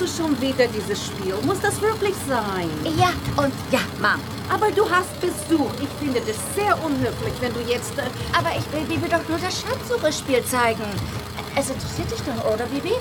du schon wieder dieses Spiel? Muss das wirklich sein? Ja, und ja, Mom. Aber du hast Besuch. Ich finde das sehr unhöflich, wenn du jetzt... Aber ich will Bibi doch nur das Schatzsuche-Spiel zeigen. Es interessiert dich doch, oder, Bibi?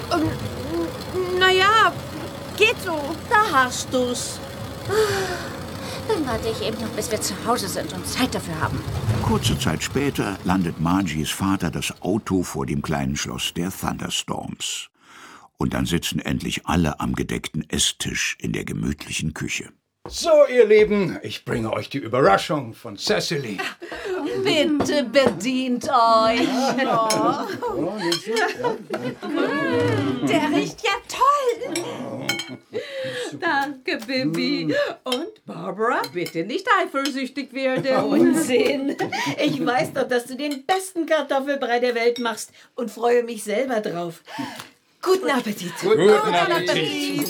Naja, geht so. Da hast du's. Dann warte ich eben noch, bis wir zu Hause sind und Zeit dafür haben. Kurze Zeit später landet Margies Vater das Auto vor dem kleinen Schloss der Thunderstorms. Und dann sitzen endlich alle am gedeckten Esstisch in der gemütlichen Küche. So, ihr Lieben, ich bringe euch die Überraschung von Cecily. Bitte bedient euch. Der riecht ja toll. Danke, Bibi. Und Barbara, bitte nicht eifersüchtig werden. Unsinn. Ich weiß doch, dass du den besten Kartoffelbrei der Welt machst und freue mich selber drauf. Guten Appetit. Guten Appetit.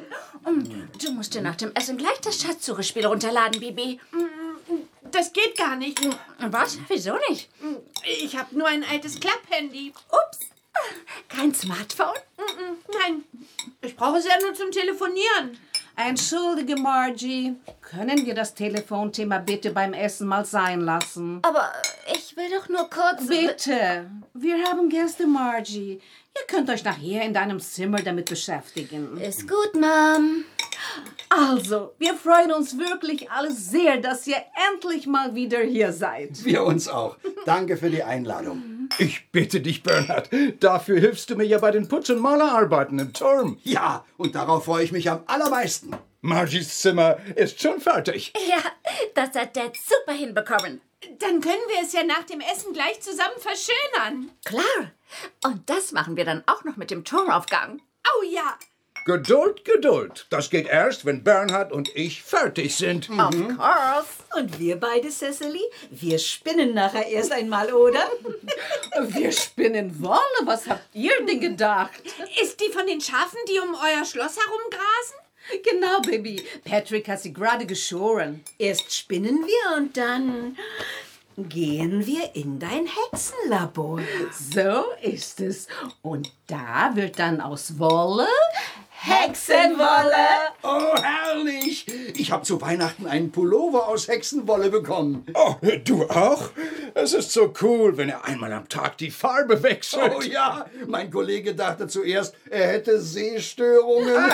Du musst dir nach dem Essen gleich das Schatzsuche-Spiel runterladen, Bibi. Das geht gar nicht. Was? Wieso nicht? Ich habe nur ein altes Klapphandy. Ups. Kein Smartphone? Nein, ich brauche es ja nur zum Telefonieren. Entschuldige, Margie. Können wir das Telefonthema bitte beim Essen mal sein lassen? Aber ich will doch nur kurz... Bitte. Wir haben Gäste, Margie. Ihr könnt euch nachher in deinem Zimmer damit beschäftigen. Ist gut, Mom. Also, wir freuen uns wirklich alle sehr, dass ihr endlich mal wieder hier seid. Wir uns auch. Danke für die Einladung. Ich bitte dich, Bernhard, dafür hilfst du mir ja bei den Putz- und Malerarbeiten im Turm. Ja, und darauf freue ich mich am allermeisten. Margies Zimmer ist schon fertig. Ja, das hat Dad super hinbekommen. Dann können wir es ja nach dem Essen gleich zusammen verschönern. Klar. Und das machen wir dann auch noch mit dem Turmaufgang. Oh ja. Geduld, Geduld. Das geht erst, wenn Bernhard und ich fertig sind. Of course. Und wir beide, Cecily, wir spinnen nachher erst einmal, oder? Wir spinnen Wolle. Was habt ihr denn gedacht? Ist die von den Schafen, die um euer Schloss herumgrasen? Genau, Baby. Patrick hat sie gerade geschoren. Erst spinnen wir und dann gehen wir in dein Hexenlabor. So ist es. Und da wird dann aus Wolle Hexenwolle! Oh, herrlich! Ich habe zu Weihnachten einen Pullover aus Hexenwolle bekommen. Oh, du auch? Es ist so cool, wenn er einmal am Tag die Farbe wechselt. Oh ja, mein Kollege dachte zuerst, er hätte Sehstörungen.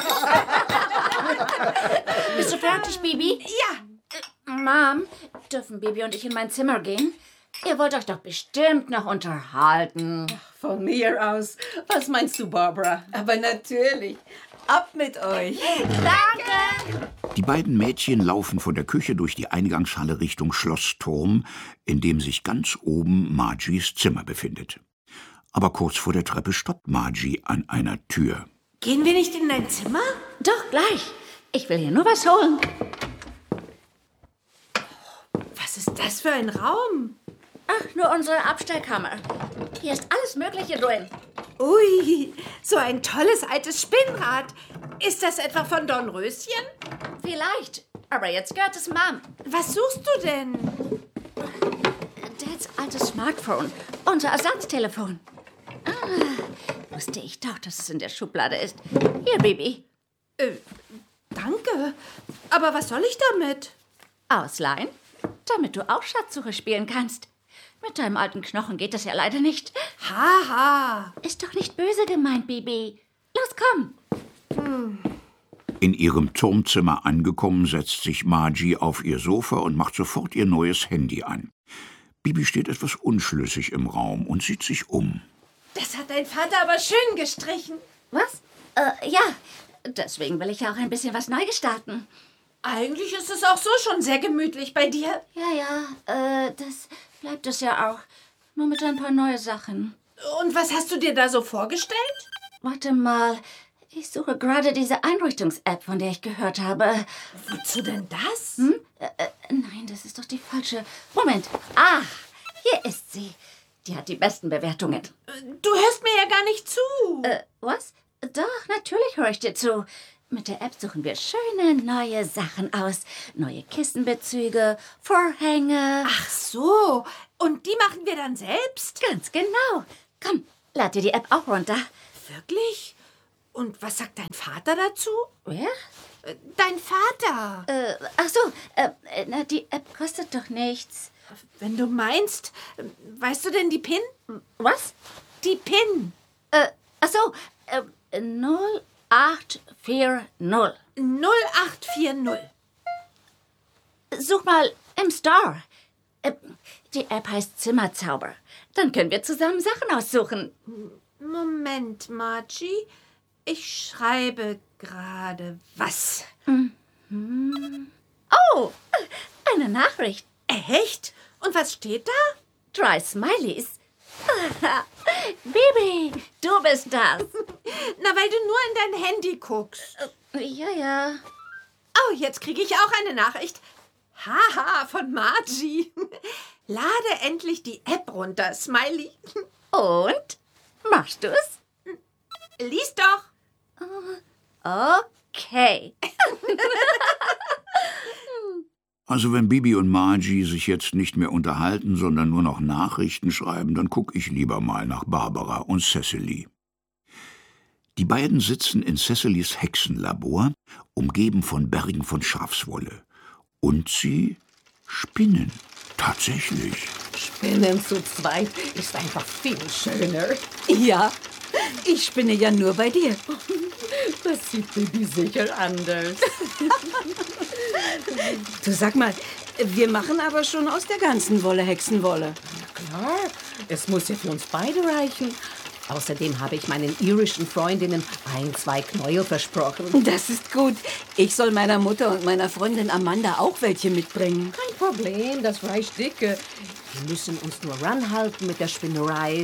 Bist du fertig, Bibi? Ja. Mom, dürfen Bibi und ich in mein Zimmer gehen? Ihr wollt euch doch bestimmt noch unterhalten. von mir aus. Was meinst du, Barbara? Aber natürlich. Ab mit euch. Danke! Die beiden Mädchen laufen von der Küche durch die Eingangshalle Richtung Schlossturm, in dem sich ganz oben Margies Zimmer befindet. Aber kurz vor der Treppe stoppt Margie an einer Tür. Gehen wir nicht in dein Zimmer? Doch, gleich. Ich will hier nur was holen. Was ist das für ein Raum? Ach, nur unsere Abstellkammer. Hier ist alles Mögliche drin. Ui, so ein tolles altes Spinnrad. Ist das etwa von Dornröschen? Vielleicht. Aber jetzt gehört es Mom. Was suchst du denn? Dads altes Smartphone. Unser Ersatztelefon. Wusste ich doch, dass es in der Schublade ist. Hier, Baby. Danke. Aber was soll ich damit? Ausleihen, damit du auch Schatzsuche spielen kannst. Mit deinem alten Knochen geht das ja leider nicht. Haha. Ist doch nicht böse gemeint, Bibi. Los, komm. In ihrem Turmzimmer angekommen, setzt sich Margie auf ihr Sofa und macht sofort ihr neues Handy an. Bibi steht etwas unschlüssig im Raum und sieht sich um. Das hat dein Vater aber schön gestrichen. Was? Ja. Deswegen will ich ja auch ein bisschen was Neues starten. Eigentlich ist es auch so schon sehr gemütlich bei dir. Ja, das bleibt es ja auch. Nur mit ein paar neue Sachen. Und was hast du dir da so vorgestellt? Warte mal. Ich suche gerade diese Einrichtungs-App, von der ich gehört habe. Wozu denn das? Nein, das ist doch die falsche. Moment. Ah, hier ist sie. Die hat die besten Bewertungen. Du hörst mir ja gar nicht zu. Was? Doch, natürlich höre ich dir zu. Mit der App suchen wir schöne neue Sachen aus. Neue Kissenbezüge, Vorhänge. Ach so. Und die machen wir dann selbst? Ganz genau. Komm, lad dir die App auch runter. Wirklich? Und was sagt dein Vater dazu? Wer? Dein Vater. Ach so, na, die App kostet doch nichts. Wenn du meinst, weißt du denn die PIN? Was? Die PIN. Ach so, 0840. 0840. Such mal im Store. Die App heißt Zimmerzauber. Dann können wir zusammen Sachen aussuchen. Moment, Margie. Ich schreibe gerade was. Oh, eine Nachricht. Echt? Und was steht da? 3 Smileys. Bibi, du bist das. Na, weil du nur in dein Handy guckst. Ja. Oh, jetzt kriege ich auch eine Nachricht. Haha, von Margie. Lade endlich die App runter, Smiley. Und? Machst du's? Lies doch. Okay. Also wenn Bibi und Margie sich jetzt nicht mehr unterhalten, sondern nur noch Nachrichten schreiben, dann gucke ich lieber mal nach Barbara und Cecily. Die beiden sitzen in Cecilys Hexenlabor, umgeben von Bergen von Schafswolle. Und sie spinnen. Tatsächlich. Spinnen zu zweit ist einfach viel schöner. Ja, ich spinne ja nur bei dir. Das sieht Bibi sicher anders. Du, sag mal, wir machen aber schon aus der ganzen Wolle Hexenwolle. Klar, es muss ja für uns beide reichen. Außerdem habe ich meinen irischen Freundinnen 2 Knäuel versprochen. Das ist gut. Ich soll meiner Mutter und meiner Freundin Amanda auch welche mitbringen. Kein Problem, das reicht dicke. Wir müssen uns nur ranhalten mit der Spinnerei.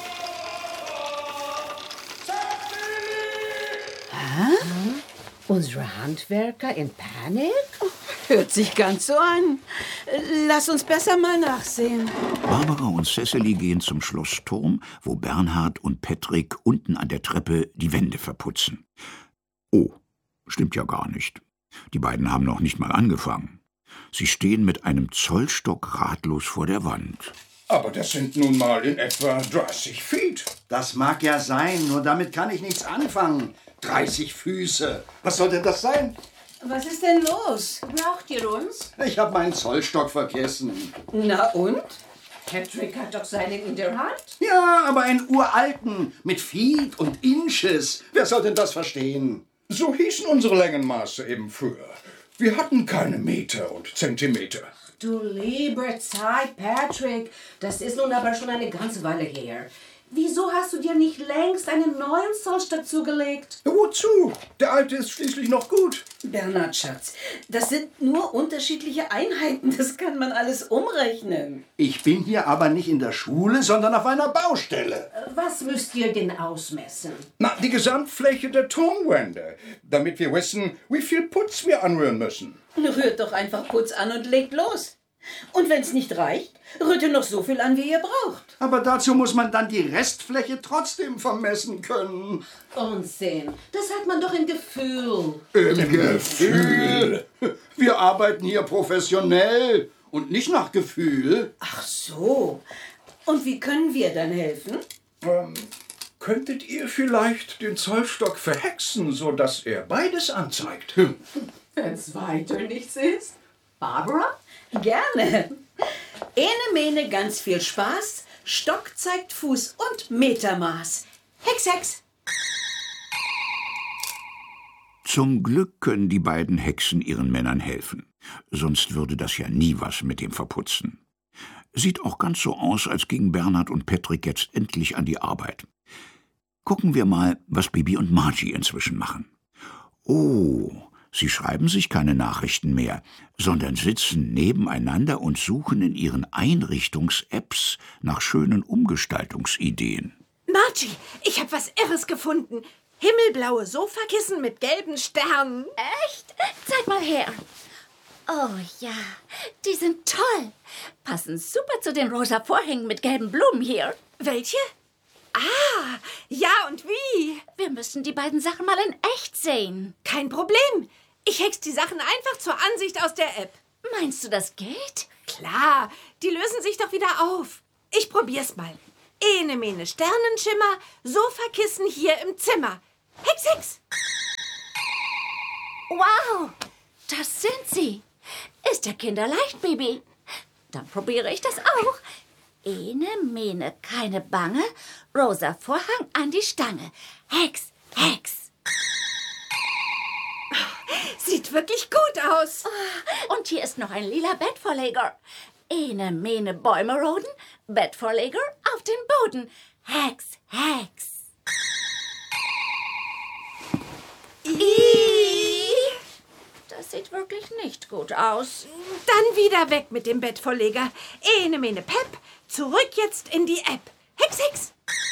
Unsere Handwerker in Panik? Hört sich ganz so an. Lass uns besser mal nachsehen. Barbara und Cecily gehen zum Schlossturm, wo Bernhard und Patrick unten an der Treppe die Wände verputzen. Oh, stimmt ja gar nicht. Die beiden haben noch nicht mal angefangen. Sie stehen mit einem Zollstock ratlos vor der Wand. Aber das sind nun mal in etwa 30 Feet. Das mag ja sein, nur damit kann ich nichts anfangen. 30 Füße. Was soll denn das sein? Was ist denn los? Braucht ihr uns? Ich habe meinen Zollstock vergessen. Na und? Patrick hat doch seinen in der Hand. Ja, aber einen uralten, mit Feet und Inches. Wer soll denn das verstehen? So hießen unsere Längenmaße eben früher. Wir hatten keine Meter und Zentimeter. Du liebe Zeit, Patrick. Das ist nun aber schon eine ganze Weile her. Wieso hast du dir nicht längst einen neuen Zollstock zugelegt? Wozu? Der alte ist schließlich noch gut. Bernhard, Schatz, das sind nur unterschiedliche Einheiten. Das kann man alles umrechnen. Ich bin hier aber nicht in der Schule, sondern auf einer Baustelle. Was müsst ihr denn ausmessen? Na, die Gesamtfläche der Turmwände, damit wir wissen, wie viel Putz wir anrühren müssen. Rührt doch einfach Putz an und legt los. Und wenn's nicht reicht, rührt ihr noch so viel an, wie ihr braucht. Aber dazu muss man dann die Restfläche trotzdem vermessen können. Unsinn. Das hat man doch im Gefühl. Im Gefühl. Wir arbeiten hier professionell und nicht nach Gefühl. Ach so. Und wie können wir dann helfen? Könntet ihr vielleicht den Zollstock verhexen, sodass er beides anzeigt? Wenn's weiter nichts ist. Barbara? Gerne. Ene Mene, ganz viel Spaß. Stock zeigt Fuß und Metermaß. Hex, Hex. Zum Glück können die beiden Hexen ihren Männern helfen. Sonst würde das ja nie was mit dem Verputzen. Sieht auch ganz so aus, als gingen Bernhard und Patrick jetzt endlich an die Arbeit. Gucken wir mal, was Bibi und Margie inzwischen machen. Oh, sie schreiben sich keine Nachrichten mehr, sondern sitzen nebeneinander und suchen in ihren Einrichtungs-Apps nach schönen Umgestaltungsideen. Margie, ich habe was Irres gefunden. Himmelblaue Sofakissen mit gelben Sternen. Echt? Zeig mal her. Oh ja, die sind toll. Passen super zu den rosa Vorhängen mit gelben Blumen hier. Welche? Ah, ja, und wie? Wir müssen die beiden Sachen mal in echt sehen. Kein Problem. Ich hex die Sachen einfach zur Ansicht aus der App. Meinst du, das geht? Klar, die lösen sich doch wieder auf. Ich probier's mal. Ene Mene Sternenschimmer, Sofakissen hier im Zimmer. Hex, Hex! Wow, das sind sie. Ist ja kinderleicht, Bibi. Dann probiere ich das auch. Ene, Mene, keine Bange, rosa Vorhang an die Stange. Hex, Hex. Sieht wirklich gut aus. Und hier ist noch ein lila Bettvorleger. Ene, Mene, Bäume roden, Bettvorleger auf den Boden. Hex, Hex. Das sieht wirklich nicht gut aus. Dann wieder weg mit dem Bettvorleger. Ene, Mene, Pep. Zurück jetzt in die App. Hex, Hex.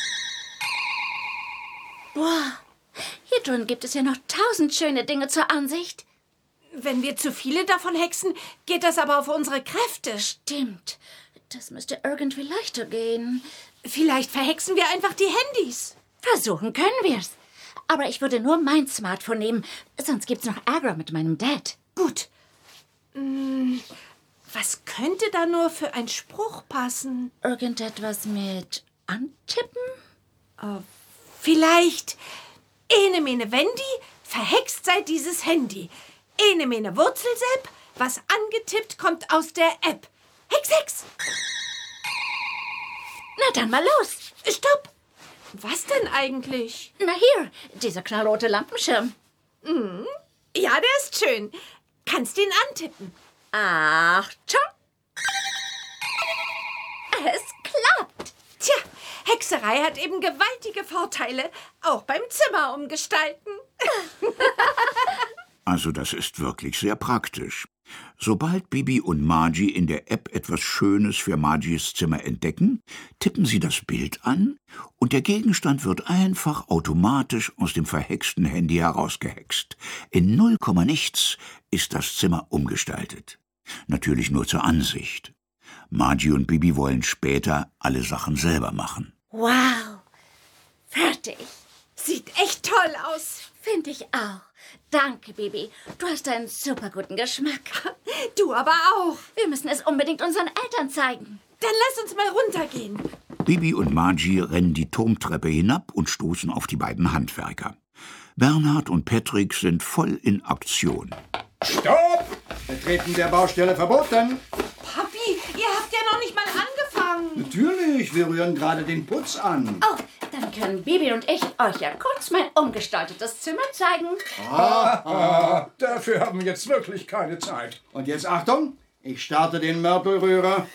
Boah, hier drin gibt es ja noch 1000 schöne Dinge zur Ansicht. Wenn wir zu viele davon hexen, geht das aber auf unsere Kräfte. Stimmt, das müsste irgendwie leichter gehen. Vielleicht verhexen wir einfach die Handys. Versuchen können wir's. Aber ich würde nur mein Smartphone nehmen, sonst gibt's noch Ärger mit meinem Dad. Gut. Was könnte da nur für ein Spruch passen? Irgendetwas mit antippen? Vielleicht Ene Mene Wendy, verhext sei dieses Handy. Ene Mene Wurzelsepp, was angetippt kommt aus der App. Hex, Hex! Na dann mal los. Stopp! Was denn eigentlich? Na hier, dieser knallrote Lampenschirm. Ja, der ist schön. Kannst ihn antippen. Achtung! Es klappt. Tja, Hexerei hat eben gewaltige Vorteile, auch beim Zimmer umgestalten. Also das ist wirklich sehr praktisch. Sobald Bibi und Margie in der App etwas Schönes für Margies Zimmer entdecken, tippen sie das Bild an und der Gegenstand wird einfach automatisch aus dem verhexten Handy herausgehext. In 0, nichts ist das Zimmer umgestaltet. Natürlich nur zur Ansicht. Margie und Bibi wollen später alle Sachen selber machen. Wow, fertig. Sieht echt toll aus. Finde ich auch. Danke, Bibi. Du hast einen super guten Geschmack. Du aber auch. Wir müssen es unbedingt unseren Eltern zeigen. Dann lass uns mal runtergehen. Bibi und Margie rennen die Turmtreppe hinab und stoßen auf die beiden Handwerker. Bernhard und Patrick sind voll in Aktion. Stopp! Betreten der Baustelle verboten. Papi, ihr habt ja noch nicht mal angefangen. Natürlich, wir rühren gerade den Putz an. Oh, dann können Bibi und ich euch ja kurz mein umgestaltetes Zimmer zeigen. Dafür haben wir jetzt wirklich keine Zeit. Und jetzt Achtung, ich starte den Mörtelrührer.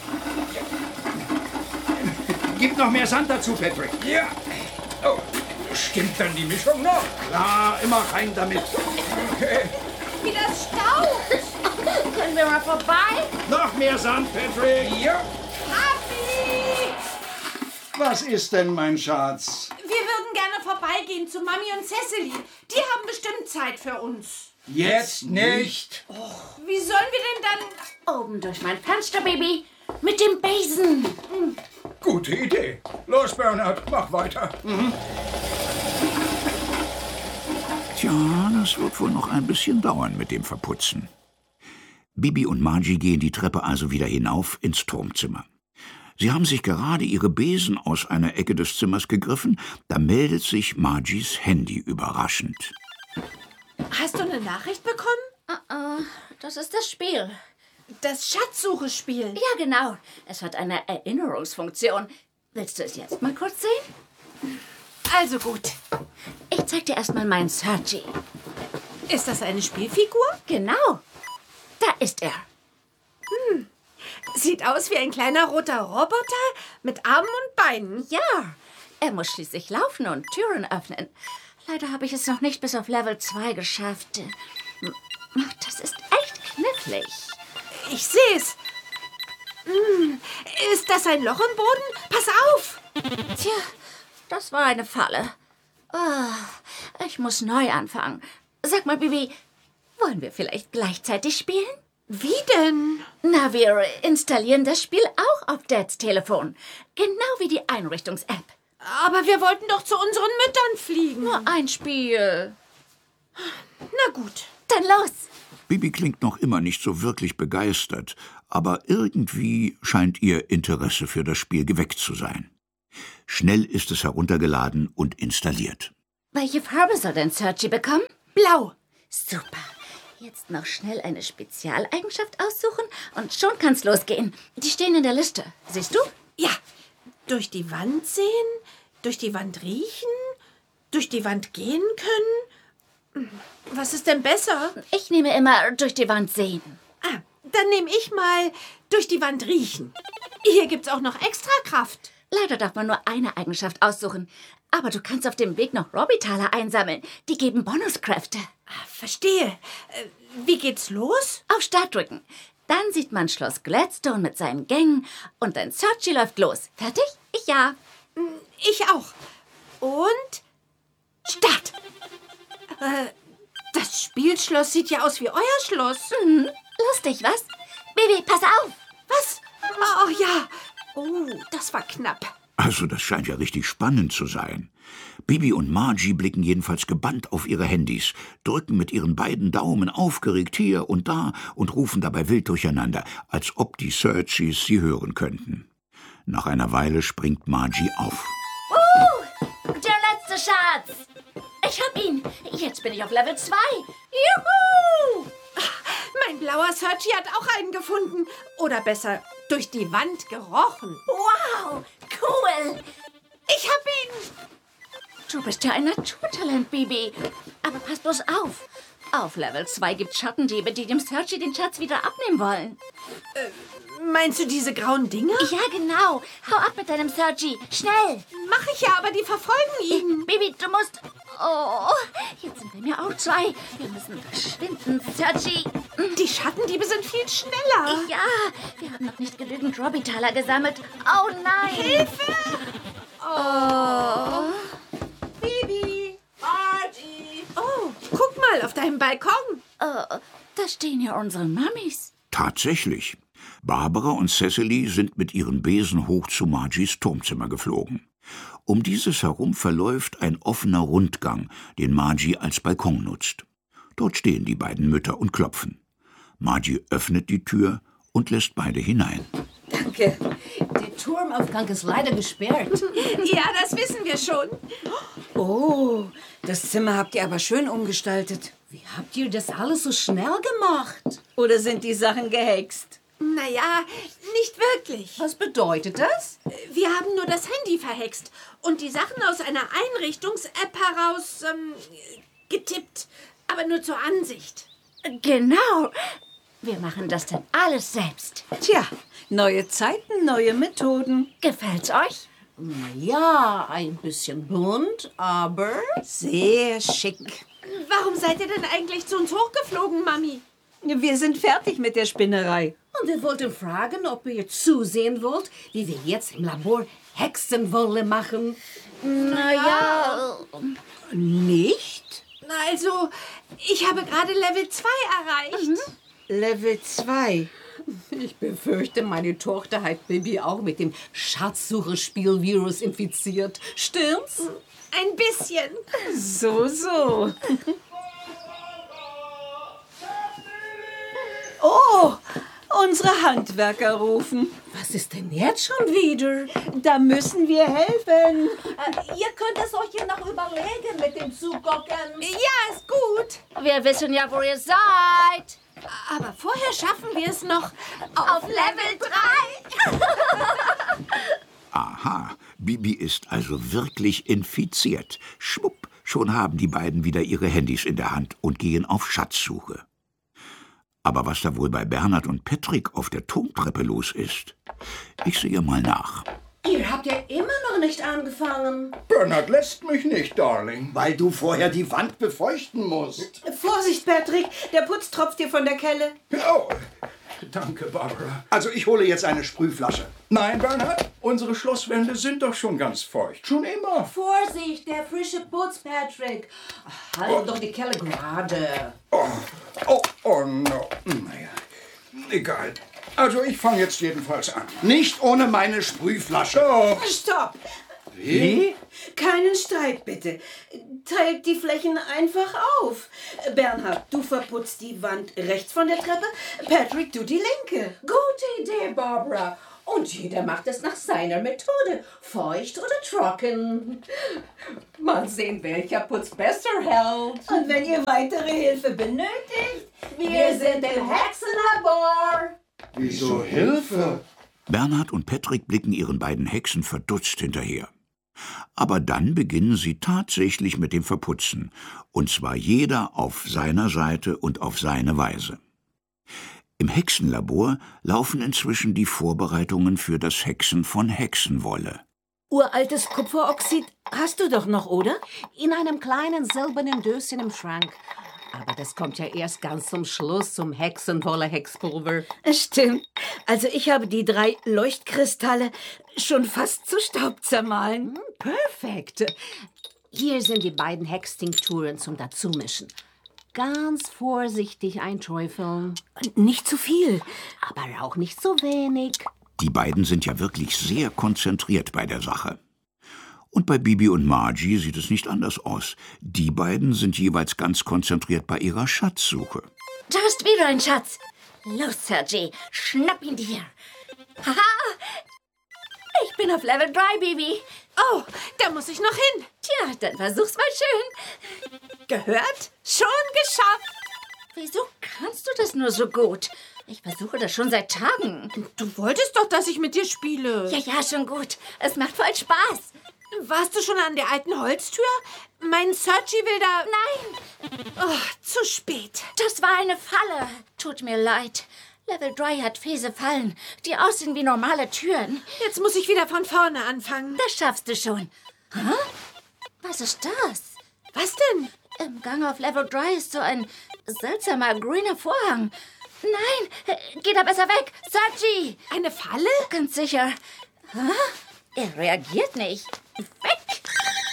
Gib noch mehr Sand dazu, Patrick. Ja. Oh, stimmt dann die Mischung noch? Klar, immer rein damit. Okay. Wie das staubt. Können wir mal vorbei? Noch mehr Sand, Patrick. Ja. Papi! Was ist denn, mein Schatz? Wir würden gerne vorbeigehen zu Mami und Cecily. Die haben bestimmt Zeit für uns. Jetzt nicht. Wie sollen wir denn dann... Oben durch mein Fenster, Baby. Mit dem Besen. Gute Idee. Los, Bernhard, mach weiter. Tja, das wird wohl noch ein bisschen dauern mit dem Verputzen. Bibi und Margie gehen die Treppe also wieder hinauf ins Turmzimmer. Sie haben sich gerade ihre Besen aus einer Ecke des Zimmers gegriffen, da meldet sich Margies Handy überraschend. Hast du eine Nachricht bekommen? Das ist das Spiel. Das Schatzsuche-Spiel. Ja, genau. Es hat eine Erinnerungsfunktion. Willst du es jetzt mal kurz sehen? Also gut. Ich zeig dir erstmal meinen Sergi. Ist das eine Spielfigur? Genau. Da ist er. Sieht aus wie ein kleiner roter Roboter mit Armen und Beinen. Ja, er muss schließlich laufen und Türen öffnen. Leider habe ich es noch nicht bis auf Level 2 geschafft. Das ist echt knifflig. Ich sehe es. Ist das ein Loch im Boden? Pass auf! Tja, das war eine Falle. Ich muss neu anfangen. Sag mal, Bibi, wollen wir vielleicht gleichzeitig spielen? Wie denn? Na, wir installieren das Spiel auch auf Dads Telefon. Genau wie die Einrichtungs-App. Aber wir wollten doch zu unseren Müttern fliegen. Nur ein Spiel. Na gut. Dann los. Bibi klingt noch immer nicht so wirklich begeistert, aber irgendwie scheint ihr Interesse für das Spiel geweckt zu sein. Schnell ist es heruntergeladen und installiert. Welche Farbe soll denn Sergi bekommen? Blau. Super. Jetzt noch schnell eine Spezialeigenschaft aussuchen und schon kann's losgehen. Die stehen in der Liste. Siehst du? Ja, durch die Wand sehen, durch die Wand riechen, durch die Wand gehen können. Was ist denn besser? Ich nehme immer durch die Wand sehen. Ah, dann nehme ich mal durch die Wand riechen. Hier gibt's auch noch Extrakraft. Leider darf man nur eine Eigenschaft aussuchen. Aber du kannst auf dem Weg noch Robbie-Taler einsammeln. Die geben Bonuskräfte. Verstehe. Wie geht's los? Auf Start drücken. Dann sieht man Schloss Gladstone mit seinen Gängen und dein Sergi läuft los. Fertig? Ich ja. Ich auch. Und Start. Das Spielschloss sieht ja aus wie euer Schloss. Lustig, was? Baby, pass auf. Was? Oh ja. Oh, das war knapp. Also, das scheint ja richtig spannend zu sein. Bibi und Margie blicken jedenfalls gebannt auf ihre Handys, drücken mit ihren beiden Daumen aufgeregt hier und da und rufen dabei wild durcheinander, als ob die Sergis sie hören könnten. Nach einer Weile springt Margie auf. Der letzte Schatz. Ich hab ihn. Jetzt bin ich auf Level 2. Juhu! Mein blauer Sergi hat auch einen gefunden. Oder besser, durch die Wand gerochen. Wow, cool. Ich hab ihn. Du bist ja ein Naturtalent, Bibi. Aber pass bloß auf. Auf Level 2 gibt's Schattendiebe, die dem Sergi den Schatz wieder abnehmen wollen. Meinst du diese grauen Dinger? Ja, genau. Hau ab mit deinem Sergi. Schnell. Mach ich ja, aber die verfolgen ihn. Bibi, du musst... Oh, jetzt sind wir mir auch 2. Wir müssen verschwinden, Sergi. Die Schattendiebe sind viel schneller. Ja, wir haben noch nicht genügend Robbie-Taler gesammelt. Oh nein. Hilfe! Oh. Bibi, Margie. Oh, guck mal auf deinem Balkon. Da stehen ja unsere Mamis. Tatsächlich. Barbara und Cecily sind mit ihren Besen hoch zu Margies Turmzimmer geflogen. Um dieses herum verläuft ein offener Rundgang, den Margie als Balkon nutzt. Dort stehen die beiden Mütter und klopfen. Margie öffnet die Tür und lässt beide hinein. Danke. Der Turmaufgang ist leider gesperrt. Ja, das wissen wir schon. Oh, das Zimmer habt ihr aber schön umgestaltet. Wie habt ihr das alles so schnell gemacht? Oder sind die Sachen gehext? Naja, nicht wirklich. Was bedeutet das? Wir haben nur das Handy verhext und die Sachen aus einer Einrichtungs-App heraus getippt. Aber nur zur Ansicht. Genau. Wir machen das dann alles selbst. Tja, neue Zeiten, neue Methoden. Gefällt's euch? Ja, ein bisschen bunt, aber... Sehr schick. Warum seid ihr denn eigentlich zu uns hochgeflogen, Mami? Wir sind fertig mit der Spinnerei. Und wir wollten fragen, ob ihr zusehen wollt, wie wir jetzt im Labor Hexenwolle machen. Naja. Nicht? Also, ich habe gerade Level 2 erreicht. Level 2. Ich befürchte, meine Tochter hat Bibi auch mit dem Schatzsucherspiel-Virus infiziert. Stimmt's? Ein bisschen. So. Oh, unsere Handwerker rufen. Was ist denn jetzt schon wieder? Da müssen wir helfen. Ihr könnt es euch ja noch überlegen mit dem Zugucken. Ja, ist gut. Wir wissen ja, wo ihr seid. Aber vorher schaffen wir es noch Auf Level 3. Aha, Bibi ist also wirklich infiziert. Schwupp, schon haben die beiden wieder ihre Handys in der Hand und gehen auf Schatzsuche. Aber was da wohl bei Bernhard und Patrick auf der Turmtreppe los ist? Ich sehe mal nach. Ihr habt ja immer noch nicht angefangen. Bernhard lässt mich nicht, Darling. Weil du vorher die Wand befeuchten musst. Vorsicht, Patrick, der Putz tropft dir von der Kelle. Oh, danke, Barbara. Also ich hole jetzt eine Sprühflasche. Nein, Bernhard, unsere Schlosswände sind doch schon ganz feucht. Schon immer. Vorsicht, der frische Putz, Patrick. Halt doch die Kelle gerade. Oh no. Naja, egal. Also ich fange jetzt jedenfalls an. Nicht ohne meine Sprühflasche. Oh, Stopp! Wie? Keinen Streit, bitte. Teilt die Flächen einfach auf. Bernhard, du verputzt die Wand rechts von der Treppe. Patrick, du die linke. Gute Idee, Barbara. Und jeder macht es nach seiner Methode, feucht oder trocken. Mal sehen, welcher Putz besser hält. Und wenn ihr weitere Hilfe benötigt, Wir sind im Hexenlabor. Wieso Hilfe? Bernhard und Patrick blicken ihren beiden Hexen verdutzt hinterher. Aber dann beginnen sie tatsächlich mit dem Verputzen, und zwar jeder auf seiner Seite und auf seine Weise. Im Hexenlabor laufen inzwischen die Vorbereitungen für das Hexen von Hexenwolle. uraltes Kupferoxid hast du doch noch, oder? In einem kleinen silbernen Döschen im Schrank. Aber das kommt ja erst ganz zum Schluss zum Hexenwolle-Hexpulver. Stimmt. Also ich habe die 3 Leuchtkristalle schon fast zu Staub zermahlen. Perfekt. Hier sind die beiden Hextinkturen zum Dazumischen. Ganz vorsichtig einträufeln. Nicht zu viel. Aber auch nicht so wenig. Die beiden sind ja wirklich sehr konzentriert bei der Sache. Und bei Bibi und Margie sieht es nicht anders aus. Die beiden sind jeweils ganz konzentriert bei ihrer Schatzsuche. Da ist wieder ein Schatz. Los, Sergi, schnapp ihn dir. Haha, ich bin auf Level 3, Bibi. Oh, da muss ich noch hin. Tja, dann versuch's mal schön. Gehört? Schon geschafft. Wieso kannst du das nur so gut? Ich versuche das schon seit Tagen. Du wolltest doch, dass ich mit dir spiele. Ja, schon gut. Es macht voll Spaß. Warst du schon an der alten Holztür? Mein Sergi will da... Nein, Oh, zu spät. das war eine Falle. Tut mir leid. Level 3 hat fiese Fallen, die aussehen wie normale Türen. Jetzt muss ich wieder von vorne anfangen. Das schaffst du schon. Hä? Was ist das? Was denn? Im Gang auf Level 3 ist so ein seltsamer grüner Vorhang. Nein, geh da besser weg. Sergi! Eine Falle? Ganz sicher. Hä? Er reagiert nicht. Weg!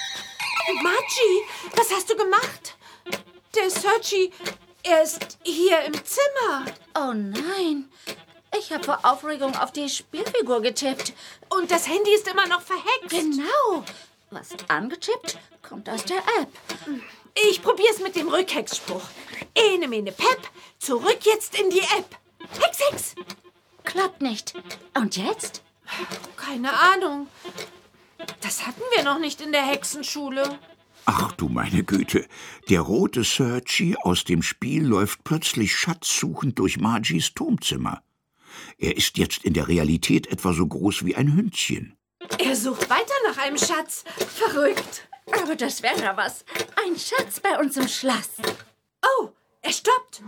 Margie, was hast du gemacht? Der Sergi, er ist hier im Zimmer. Oh nein. Ich habe vor Aufregung auf die Spielfigur getippt. Und das Handy ist immer noch verhext. Genau. Was angetippt, kommt aus der App. Ich probier's mit dem Rückhexspruch. Ene mene Pep, zurück jetzt in die App. Hex, Hex. Klappt nicht. Und jetzt? Keine Ahnung. Das hatten wir noch nicht in der Hexenschule. Ach du meine Güte, der rote Sergi aus dem Spiel läuft plötzlich schatzsuchend durch Margies Turmzimmer. Er ist jetzt in der Realität etwa so groß wie ein Hündchen. Er sucht weiter nach einem Schatz. Verrückt. Aber das wäre ja was. Ein Schatz bei uns im Schloss. Oh, er stoppt.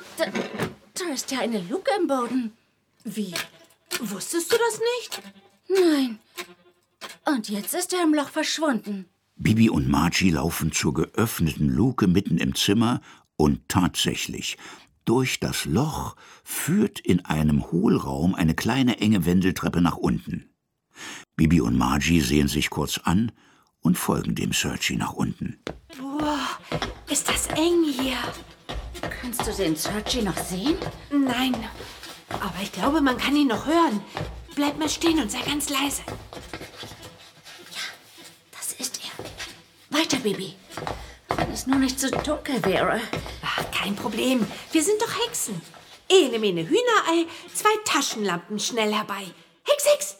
Da ist ja eine Luke im Boden. Wie? Wusstest du das nicht? Nein. Und jetzt ist er im Loch verschwunden. Bibi und Margie laufen zur geöffneten Luke mitten im Zimmer und tatsächlich, durch das Loch führt in einem Hohlraum eine kleine enge Wendeltreppe nach unten. Bibi und Margie sehen sich kurz an und folgen dem Sergi nach unten. Boah, ist das eng hier. Kannst du den Sergi noch sehen? Nein, aber ich glaube, man kann ihn noch hören. Bleib mal stehen und sei ganz leise. Das ist er. Weiter, Bibi. Wenn es nur nicht so dunkel wäre. Ach, kein Problem. Wir sind doch Hexen. Ene mene Hühnerei, 2 Taschenlampen schnell herbei. Hex, Hex.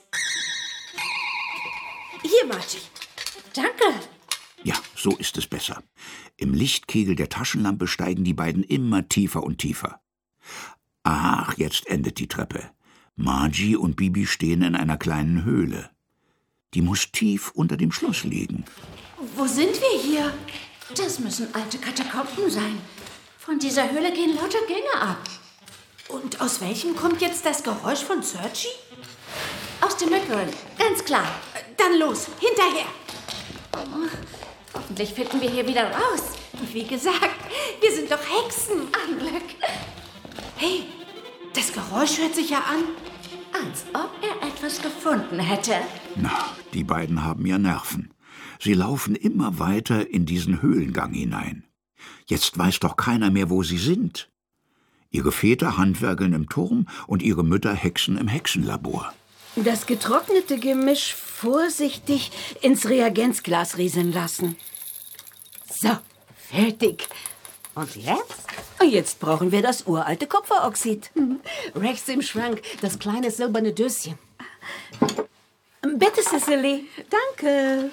Hier, Margie. Danke. Ja, so ist es besser. Im Lichtkegel der Taschenlampe steigen die beiden immer tiefer und tiefer. Ach, jetzt endet die Treppe. Margie und Bibi stehen in einer kleinen Höhle. Die muss tief unter dem Schloss liegen. Wo sind wir hier? Das müssen alte Katakomben sein. Von dieser Höhle gehen lauter Gänge ab. Und aus welchem kommt jetzt das Geräusch von Sergi? Aus dem mittleren, ganz klar. Dann los, hinterher. Hoffentlich finden wir hier wieder raus. Wie gesagt, wir sind doch Hexen. Ein Glück. Hey, das Geräusch hört sich ja an. Als ob er etwas gefunden hätte. Na, die beiden haben ja Nerven. Sie laufen immer weiter in diesen Höhlengang hinein. Jetzt weiß doch keiner mehr, wo sie sind. Ihre Väter handwerkeln im Turm und ihre Mütter hexen im Hexenlabor. Das getrocknete Gemisch vorsichtig ins Reagenzglas rieseln lassen. So, fertig. Und jetzt? Und jetzt brauchen wir das uralte Kupferoxid. Rechts im Schrank, das kleine silberne Döschen. Bitte, Cicely. Danke.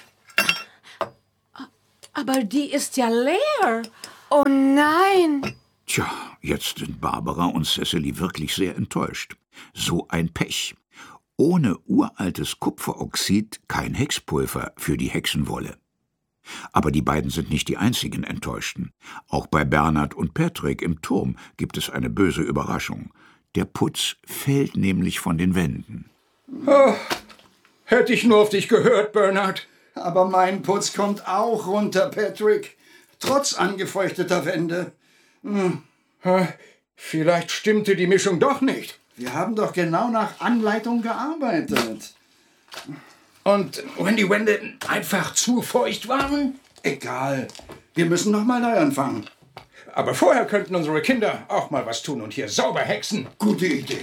Aber die ist ja leer. Oh nein. Tja, jetzt sind Barbara und Cecily wirklich sehr enttäuscht. So ein Pech. Ohne uraltes Kupferoxid kein Hexpulver für die Hexenwolle. Aber die beiden sind nicht die einzigen Enttäuschten. Auch bei Bernhard und Patrick im Turm gibt es eine böse Überraschung. Der Putz fällt nämlich von den Wänden. Oh, hätte ich nur auf dich gehört, Bernhard. Aber mein Putz kommt auch runter, Patrick. Trotz angefeuchteter Wände. Vielleicht stimmte die Mischung doch nicht. Wir haben doch genau nach Anleitung gearbeitet. Und wenn die Wände einfach zu feucht waren? Egal. Wir müssen noch mal neu anfangen. Aber vorher könnten unsere Kinder auch mal was tun und hier sauber hexen. Gute Idee.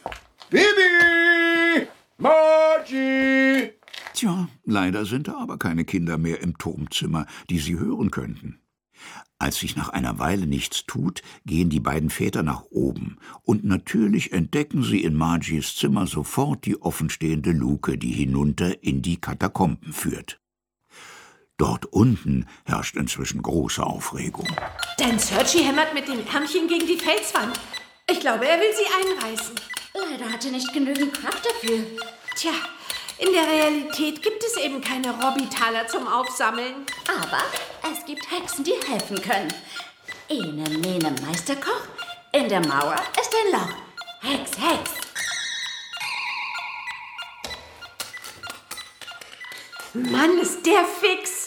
Bibi! Margie! Tja, leider sind da aber keine Kinder mehr im Turmzimmer, die sie hören könnten. Als sich nach einer Weile nichts tut, gehen die beiden Väter nach oben. Und natürlich entdecken sie in Margies Zimmer sofort die offenstehende Luke, die hinunter in die Katakomben führt. Dort unten herrscht inzwischen große Aufregung. Denn Sergi hämmert mit den Ärmchen gegen die Felswand. Ich glaube, er will sie einreißen. Leider hat er nicht genügend Kraft dafür. Tja, in der Realität gibt es eben keine Robbitaler zum Aufsammeln. Aber es gibt Hexen, die helfen können. Ene, mene, Meisterkoch. In der Mauer ist ein Loch. Hex, Hex. Mann, ist der fix.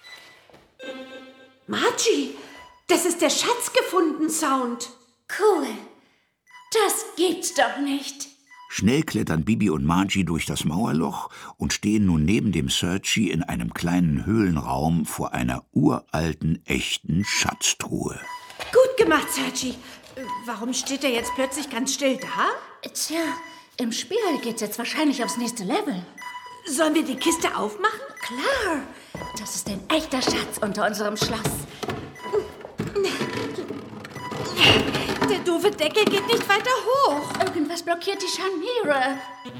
Margie, das ist der Schatz-gefunden-Sound. Cool. Das gibt's doch nicht. Schnell klettern Bibi und Margie durch das Mauerloch und stehen nun neben dem Sergi in einem kleinen Höhlenraum vor einer uralten, echten Schatztruhe. Gut gemacht, Sergi. Warum steht er jetzt plötzlich ganz still da? Tja, im Spiel geht's jetzt wahrscheinlich aufs nächste Level. Sollen wir die Kiste aufmachen? Klar, das ist ein echter Schatz unter unserem Schloss. Der doofe Deckel geht nicht weiter hoch. Irgendwas blockiert die Scharniere.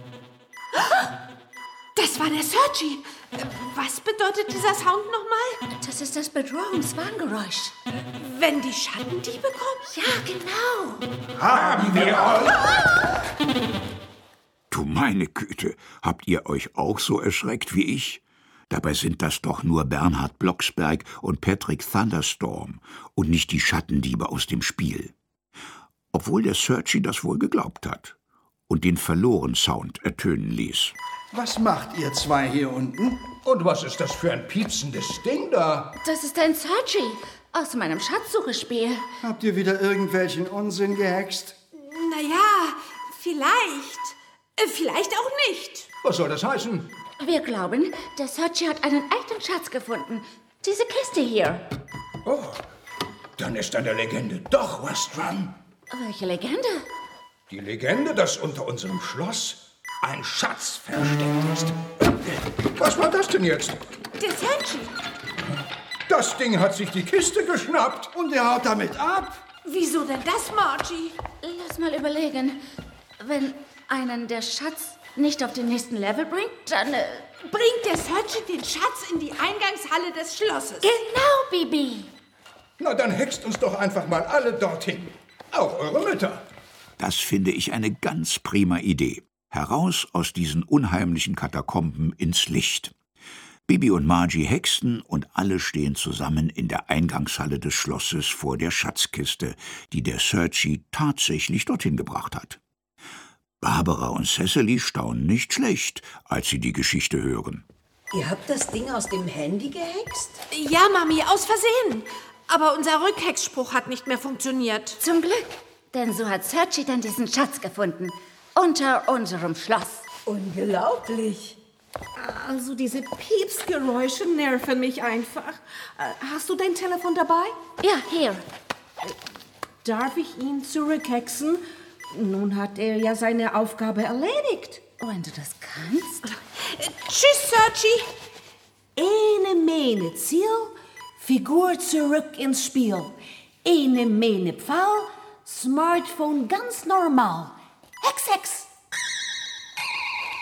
Das war der Sergi. Was bedeutet dieser Sound nochmal? Das ist das Bedrohungswarngeräusch. Wenn die Schattendiebe kommen? Ja, genau. Haben wir euch? Du meine Güte, habt ihr euch auch so erschreckt wie ich? Dabei sind das doch nur Bernhard Blocksberg und Patrick Thunderstorm und nicht die Schattendiebe aus dem Spiel. Obwohl der Sergi das wohl geglaubt hat und den Verloren-Sound ertönen ließ. Was macht ihr zwei hier unten? Und was ist das für ein piepsendes Ding da? Das ist ein Sergi aus meinem Schatzsuchespiel. Habt ihr wieder irgendwelchen Unsinn gehext? Naja, vielleicht. Vielleicht auch nicht. Was soll das heißen? Wir glauben, der Sergi hat einen echten Schatz gefunden. Diese Kiste hier. Oh, dann ist an der Legende doch was dran. Welche Legende? Die Legende, dass unter unserem Schloss ein Schatz versteckt ist. Was war das denn jetzt? Der Sergi. Das Ding hat sich die Kiste geschnappt. Und er haut damit ab. Wieso denn das, Margie? Lass mal überlegen. Wenn einen der Schatz nicht auf den nächsten Level bringt, dann... Bringt der Sergi den Schatz in die Eingangshalle des Schlosses. Genau, Bibi. Na, dann hext uns doch einfach mal alle dorthin. Auch eure Mütter. Das finde ich eine ganz prima Idee. Heraus aus diesen unheimlichen Katakomben ins Licht. Bibi und Margie hexen und alle stehen zusammen in der Eingangshalle des Schlosses vor der Schatzkiste, die der Sergi tatsächlich dorthin gebracht hat. Barbara und Cecily staunen nicht schlecht, als sie die Geschichte hören. Ihr habt das Ding aus dem Handy gehext? Ja, Mami, aus Versehen. Aber unser Rückhexspruch hat nicht mehr funktioniert. Zum Glück, denn so hat Sergi dann diesen Schatz gefunden. Unter unserem Schloss. Unglaublich. Also diese Piepsgeräusche nerven mich einfach. Hast du dein Telefon dabei? Ja, hier. Darf ich ihn zurückhexen? Nun hat er ja seine Aufgabe erledigt. Wenn du das kannst. Tschüss, Sergi. Ene, mene, Ziel, Figur zurück ins Spiel. Ene, mene, Pfahl, Smartphone ganz normal. Hex, Hex.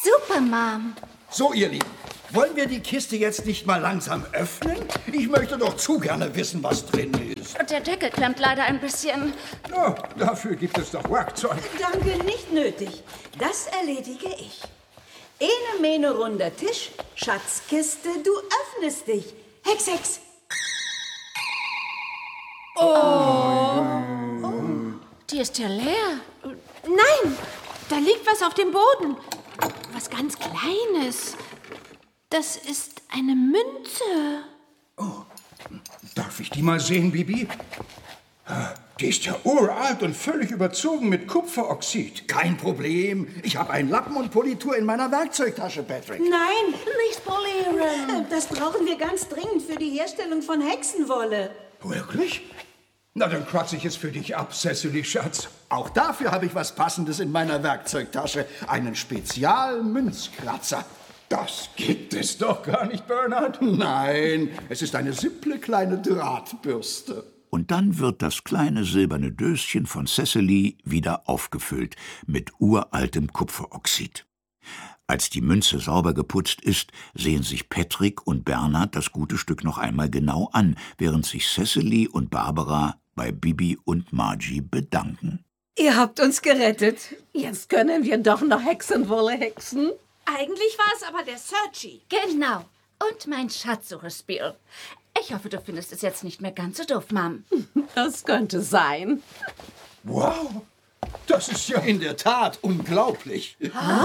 Super, Mom. So, ihr Lieben, wollen wir die Kiste jetzt nicht mal langsam öffnen? Ich möchte doch zu gerne wissen, was drin ist. Der Deckel klemmt leider ein bisschen. Oh, dafür gibt es doch Werkzeug. Danke, nicht nötig. Das erledige ich. Ene, mene, runder Tisch, Schatzkiste, du öffnest dich. Hex, Hex. Die ist ja leer. Nein, da liegt was auf dem Boden. Was ganz Kleines. Das ist eine Münze. Darf ich die mal sehen, Bibi? Die ist ja uralt und völlig überzogen mit Kupferoxid. Kein Problem. Ich habe einen Lappen und Politur in meiner Werkzeugtasche, Patrick. Nein, nicht polieren. Das brauchen wir ganz dringend für die Herstellung von Hexenwolle. Wirklich? Na, dann kratze ich es für dich ab, Cecily, Schatz. Auch dafür habe ich was Passendes in meiner Werkzeugtasche. Einen Spezialmünzkratzer. Das gibt es doch gar nicht, Bernhard. Nein, es ist eine simple kleine Drahtbürste. Und dann wird das kleine silberne Döschen von Cecily wieder aufgefüllt mit uraltem Kupferoxid. Als die Münze sauber geputzt ist, sehen sich Patrick und Bernhard das gute Stück noch einmal genau an, während sich Cecily und Barbara bei Bibi und Margie bedanken. Ihr habt uns gerettet. Jetzt können wir doch noch Hexenwolle hexen. Eigentlich war es aber der Searchy. Genau. Und mein Schatzsucherspiel. Ich hoffe, du findest es jetzt nicht mehr ganz so doof, Mom. Das könnte sein. Wow, das ist ja... In der Tat unglaublich.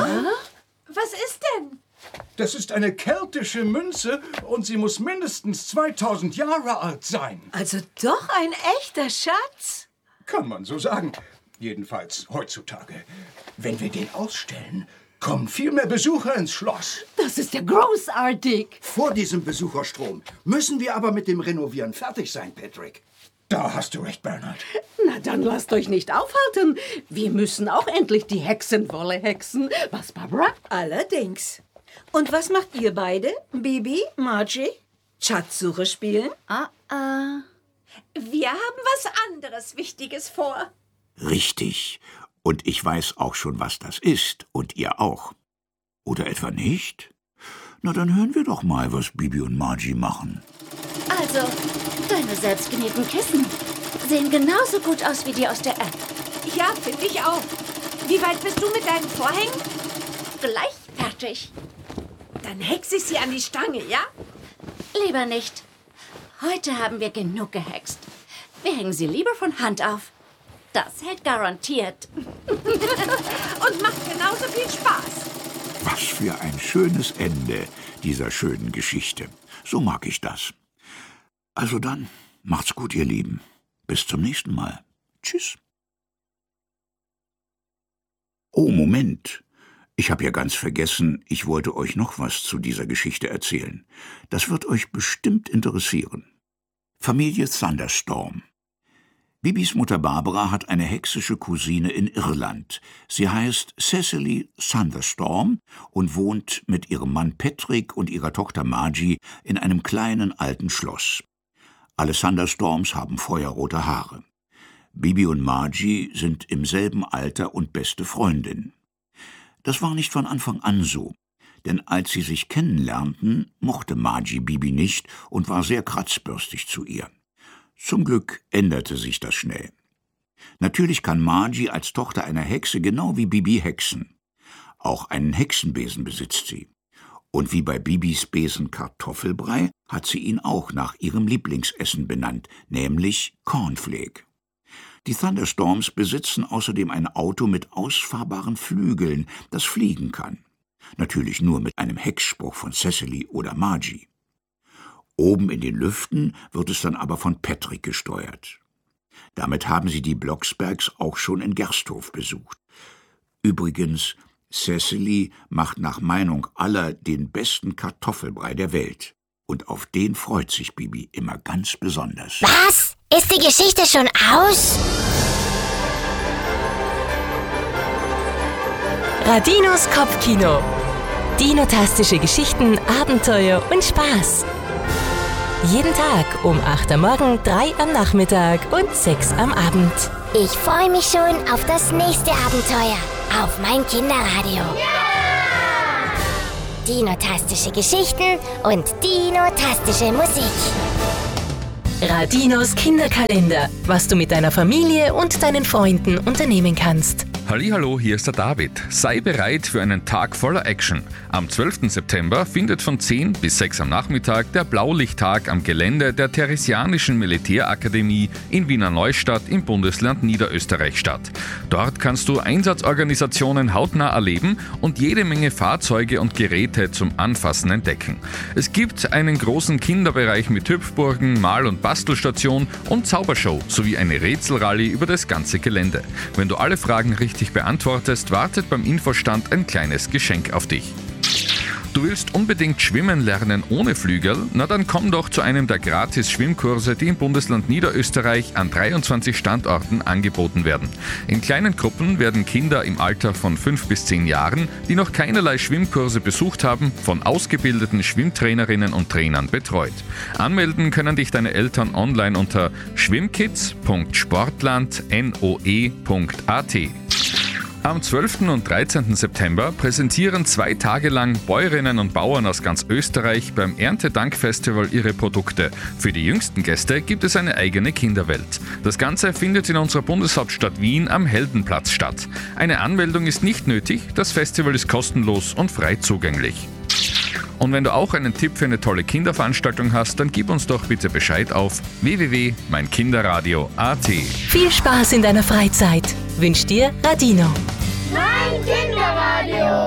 Was ist denn? Das ist eine keltische Münze und sie muss mindestens 2000 Jahre alt sein. Also doch ein echter Schatz. Kann man so sagen. Jedenfalls heutzutage. Wenn wir den ausstellen, kommen viel mehr Besucher ins Schloss. Das ist ja großartig. Vor diesem Besucherstrom müssen wir aber mit dem Renovieren fertig sein, Patrick. Da hast du recht, Bernhard. Na, dann lasst euch nicht aufhalten. Wir müssen auch endlich die Hexenwolle hexen. Was, Barbara? Allerdings. Und was macht ihr beide? Bibi, Margie? Schatzsuche spielen? Wir haben was anderes Wichtiges vor. Richtig. Und ich weiß auch schon, was das ist. Und ihr auch. Oder etwa nicht? Na, dann hören wir doch mal, was Bibi und Margie machen. Also, deine selbstgenähten Kissen sehen genauso gut aus wie die aus der App. Ja, finde ich auch. Wie weit bist du mit deinen Vorhängen? Gleich fertig. Dann hexe ich sie an die Stange, ja? Lieber nicht. Heute haben wir genug gehext. Wir hängen sie lieber von Hand auf. Das hält garantiert. Und macht genauso viel Spaß. Was für ein schönes Ende dieser schönen Geschichte. So mag ich das. Also dann, macht's gut, ihr Lieben. Bis zum nächsten Mal. Tschüss. Oh, Moment. Ich habe ja ganz vergessen, ich wollte euch noch was zu dieser Geschichte erzählen. Das wird euch bestimmt interessieren. Familie Thunderstorm. Bibis Mutter Barbara hat eine hexische Cousine in Irland. Sie heißt Cecily Thunderstorm und wohnt mit ihrem Mann Patrick und ihrer Tochter Margie in einem kleinen alten Schloss. Alle Thunderstorms haben feuerrote Haare. Bibi und Margie sind im selben Alter und beste Freundin. Das war nicht von Anfang an so, denn als sie sich kennenlernten, mochte Margie Bibi nicht und war sehr kratzbürstig zu ihr. Zum Glück änderte sich das schnell. Natürlich kann Margie als Tochter einer Hexe genau wie Bibi hexen. Auch einen Hexenbesen besitzt sie. Und wie bei Bibis Besen Kartoffelbrei hat sie ihn auch nach ihrem Lieblingsessen benannt, nämlich Cornflake. Die Thunderstorms besitzen außerdem ein Auto mit ausfahrbaren Flügeln, das fliegen kann. Natürlich nur mit einem Hexspruch von Cecily oder Margie. Oben in den Lüften wird es dann aber von Patrick gesteuert. Damit haben sie die Blocksbergs auch schon in Gersthof besucht. Übrigens, Cecily macht nach Meinung aller den besten Kartoffelbrei der Welt. Und auf den freut sich Bibi immer ganz besonders. Was? Ist die Geschichte schon aus? Radinos Kopfkino. Dinotastische Geschichten, Abenteuer und Spaß. Jeden Tag um 8 am Morgen, 3 am Nachmittag und 6 am Abend. Ich freue mich schon auf das nächste Abenteuer auf mein Kinderradio. Ja! dinotastische Geschichten und dinotastische Musik. Radinos Kinderkalender, was du mit deiner Familie und deinen Freunden unternehmen kannst. Hallihallo, hier ist der David. Sei bereit für einen Tag voller Action. Am 12. September findet von 10 bis 6 am Nachmittag der Blaulichttag am Gelände der Theresianischen Militärakademie in Wiener Neustadt im Bundesland Niederösterreich statt. Dort kannst du Einsatzorganisationen hautnah erleben und jede Menge Fahrzeuge und Geräte zum Anfassen entdecken. Es gibt einen großen Kinderbereich mit Hüpfburgen, Mal- und Bastelstation und Zaubershow sowie eine Rätselrallye über das ganze Gelände. Wenn du alle Fragen richtig beantwortest, wartet beim Infostand ein kleines Geschenk auf dich. Du willst unbedingt schwimmen lernen ohne Flügel? Na dann komm doch zu einem der Gratis-Schwimmkurse, die im Bundesland Niederösterreich an 23 Standorten angeboten werden. In kleinen Gruppen werden Kinder im Alter von 5 bis 10 Jahren, die noch keinerlei Schwimmkurse besucht haben, von ausgebildeten Schwimmtrainerinnen und Trainern betreut. Anmelden können dich deine Eltern online unter schwimmkids.sportlandnoe.at. Am 12. und 13. September präsentieren 2 Tage lang Bäuerinnen und Bauern aus ganz Österreich beim Erntedankfestival ihre Produkte. Für die jüngsten Gäste gibt es eine eigene Kinderwelt. Das Ganze findet in unserer Bundeshauptstadt Wien am Heldenplatz statt. Eine Anmeldung ist nicht nötig, das Festival ist kostenlos und frei zugänglich. Und wenn du auch einen Tipp für eine tolle Kinderveranstaltung hast, dann gib uns doch bitte Bescheid auf www.meinkinderradio.at. Viel Spaß in deiner Freizeit wünscht dir Radino. Mein Kinderradio.